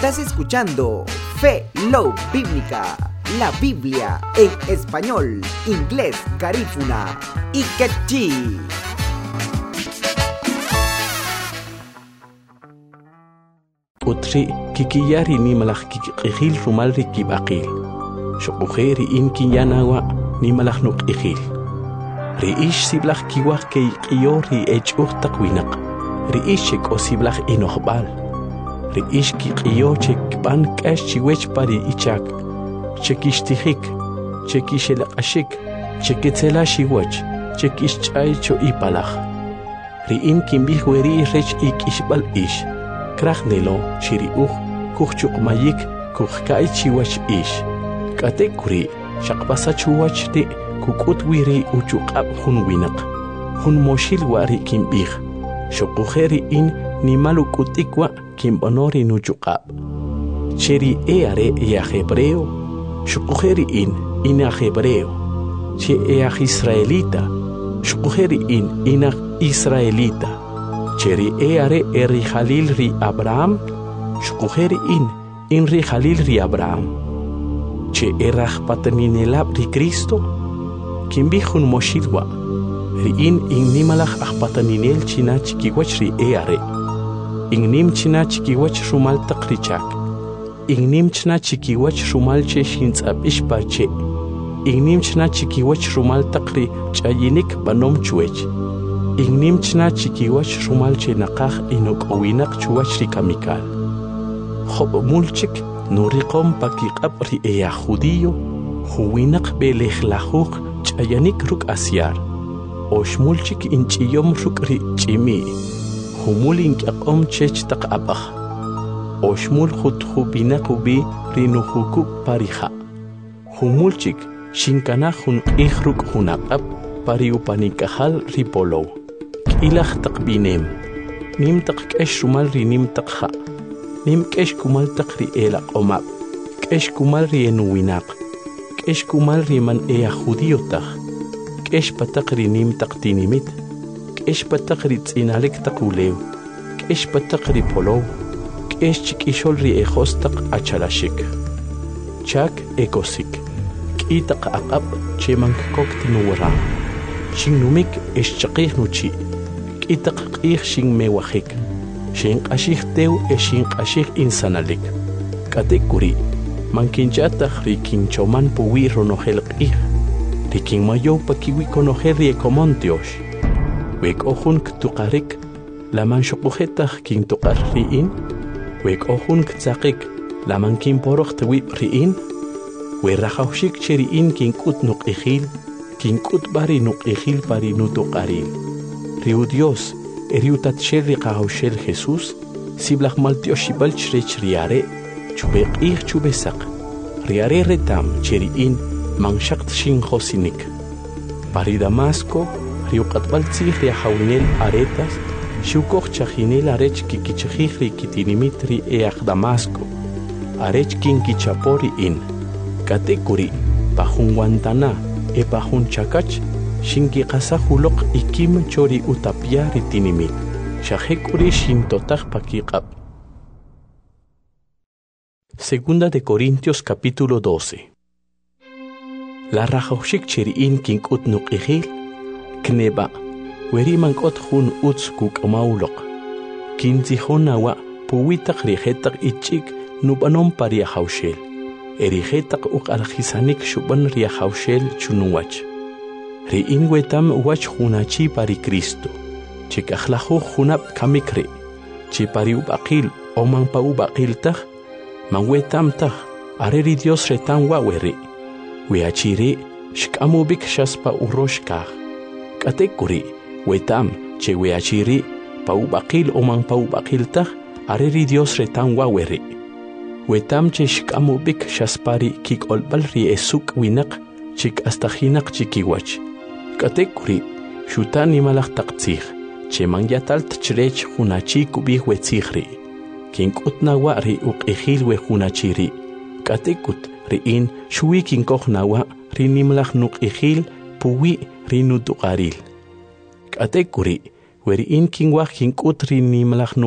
Estás escuchando Fe, Love Bíblica, la Biblia en español, inglés, garífuna y quechí. Utri kikiyari ni malak kikihil rumalri kibakil. Shokujeri in kinyanawa ni malak nuk ihil. Riish siblak kiwak kay kiyori echuh takwinak. Riish chek o siblak inohbal. Riish kikiyo chek pan kash chiwech pari ichak. Chekishtihik, chekishelakashik, cheketzela shiwach, chekishchay cho ipalach. Riin kimbih weri rech ikishbal ish. Krachnelo shiriuch kuchuk mayik kuchkai chiwach ish. Kate kuri shakpasa chuwach te kukut wiri uchukab hun winak. Hun moshil wari kimbih. Shokujeri in ni malukutikwa kimbonori nuchukab. Cheri eare ea hebreo. Shokujeri in a hebreo. Che ea israelita. Shokujeri in a israelita. Cheri eare eri Halil ri Abraham, shukujeri in ri Halil ri Abraham. Che erach pataninelab ri Cristo, kimbihun moshilwa, ri in nimalach ach pataninel china chikiwach ri eare. Nim china chikiwach rumal takrichak. Nim china chikiwach rumal che shintzab ishpache. Nim china chikiwach rumal takri chayinik banom chuech. Ignim chna chikiwach rumal chenakaj inok owinak chuwach rikamikal. Job mulchik nuriqom pakikab ri ea judío, huwinak belejlajuk chayanik ruk asyar. Oshmulchik inchiyom ruk ri chimi, humul inkyaqom chech taqabaj. Oshmul jutjubinak ubi rinuhukuk parija. Humulchik shinkanajun ihruk hunaqab pariupanikajal ripolow. Ilach takbinem. Nim tak kesh rumal ri nim takha. Nim kesh kumal tak ri elak omab. Kesh kumal ri enuwinak. Kesh kumal ri man ea judío tak. Kesh patak ri nim tak tinimit. Kesh patak ri tzinalek tak ulew. Kesh patak ri polow. Kesh chikishol ri ejos tak achalashik. Chak ekosik. Kitak akab chemang kok tinuwaram. Shingnumik esh chakih nuchi. Itakqih shin mewajik. Shin qashih tew e shin qashih insanalik. Katekuri. Mankinchatah rikinchoman puwi ronohelqih. Rikin mayo pakiwi konoher riekomontiosh. Wek ohun ktuqarik. Laman shokujetah kin tuqar riin. Wek ohun ktzaqik. Laman kin poroq tewib riin. We rajawshik cheriin kin kut nuqihil. Kin kut bari nuqihil pari nutuqaril. Riu Dios, eriutat sherri qahawshel Jesús, siblach maltioshibal chrech riare, chubeqih chubesak. Riare retam cheriin manshakt shin josinik. Pari Damasco, riu qatbal tzih riahawnel aretas, shiukoch chajinel arech kikichajih rikitinimitri each Damasco, arech kin kichapori in. Katekuri, pahun Guantana, e pahun chakach, Shinki qasahulok ikim chori utapia ritinimit. Shahekuri shintotah pakikab. Segunda de Corintios capítulo 12. La rajaushik cheriin kinkut nuqihil. Kneba. Werimankot hun utskuk maulok. Kinzihonawa puwitak rihetak ichik nubanom pariahaushel. Erihetak uk alhisanik shuban riahaushel chunuwach. Riin wetam wach hunachi pari Cristo. Chikajlahu hunap kamikri. Chipari ubaqil o man pa ubaqil tah. Man wetam tah. Areri Dios retan waweri. Weachiri shkamubik shaspa uroshkah. Katekuri wetam che weachiri pa ubaqil o man pa ubaqil tah. Areri Dios retan waweri. Wetam che shkamubik shaspari kik olbal ri esuk winak. Chik astahinak chikiwach. Katekuri, shutan nimalach taqtzih, che mangyatalt chrech hunachi kubih wetzihri. Kinkut nawa ri uqihil we hunachiri. Katekut riin shui kinkoch nawa ri nimlach nuqihil puwi ri nutuqaril. Katekuri, weriin kinwach kinkut ri nimlach